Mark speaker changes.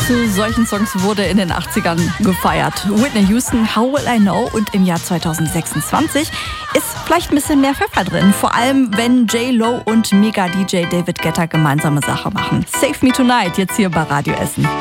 Speaker 1: zu solchen Songs wurde in den 80ern gefeiert. Whitney Houston, How Will I Know? Und im Jahr 2026 ist vielleicht ein bisschen mehr Pfeffer drin. Vor allem, wenn J-Lo und Mega-DJ David Guetta gemeinsame Sache machen. Save Me Tonight, jetzt hier bei Radio Essen.